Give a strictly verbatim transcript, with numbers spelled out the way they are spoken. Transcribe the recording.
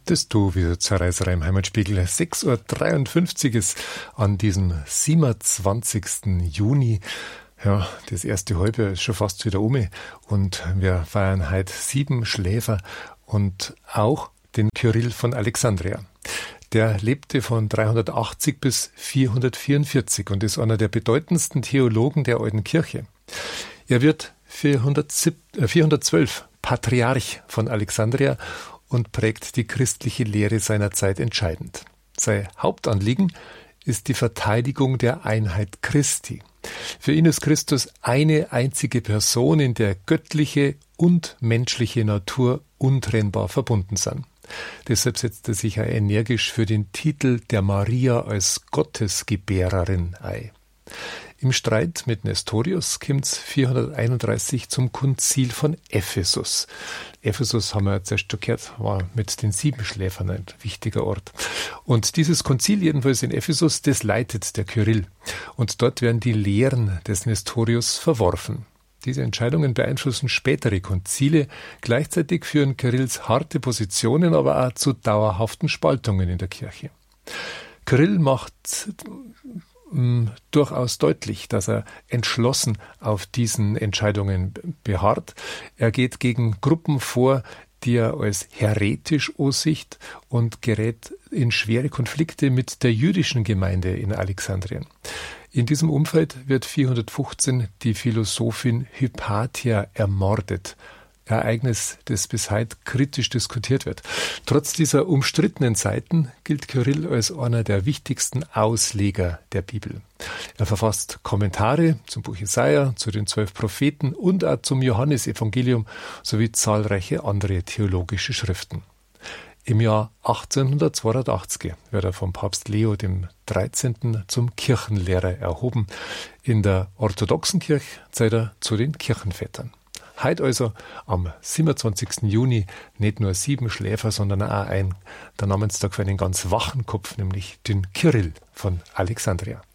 Das Du wieder zur Reiserei im Heimatspiegel. sechs Uhr dreiundfünfzig ist an diesem siebenundzwanzigsten Juni. Ja, das erste Halbjahr ist schon fast wieder um und wir feiern heute sieben Schläfer und auch den Kyrill von Alexandria. Der lebte von dreihundertachtzig bis vierhundertvierundvierzig und ist einer der bedeutendsten Theologen der alten Kirche. Er wird vierhundertzwölf Patriarch von Alexandria und prägt die christliche Lehre seiner Zeit entscheidend. Sein Hauptanliegen ist die Verteidigung der Einheit Christi. Für ihn ist Christus eine einzige Person, in der göttliche und menschliche Natur untrennbar verbunden sind. Deshalb setzt er sich energisch für den Titel der Maria als Gottesgebärerin ein. Im Streit mit Nestorius kommt es vierhunderteinunddreißig zum Konzil von Ephesus. Ephesus, haben wir jetzt erst schon gehört, war mit den Siebenschläfern ein wichtiger Ort. Und dieses Konzil jedenfalls in Ephesus, das leitet der Kyrill. Und dort werden die Lehren des Nestorius verworfen. Diese Entscheidungen beeinflussen spätere Konzile. Gleichzeitig führen Kyrills harte Positionen aber auch zu dauerhaften Spaltungen in der Kirche. Kyrill macht durchaus deutlich, dass er entschlossen auf diesen Entscheidungen beharrt. Er geht gegen Gruppen vor, die er als heretisch aussieht und gerät in schwere Konflikte mit der jüdischen Gemeinde in Alexandrien. In diesem Umfeld wird vierhundertfünfzehn die Philosophin Hypatia ermordet. Ereignis, das bis heute kritisch diskutiert wird. Trotz dieser umstrittenen Zeiten gilt Kyrill als einer der wichtigsten Ausleger der Bibel. Er verfasst Kommentare zum Buch Jesaja, zu den zwölf Propheten und auch zum Johannesevangelium sowie zahlreiche andere theologische Schriften. Im Jahr achtzehnhundertzweiundachtzig wird er vom Papst Leo dem dreizehnten zum Kirchenlehrer erhoben. In der orthodoxen Kirche zählt er zu den Kirchenvätern. Heute also am siebenundzwanzigsten Juni nicht nur sieben Schläfer, sondern auch ein der Namenstag für einen ganz wachen Kopf, nämlich den Kyrill von Alexandria.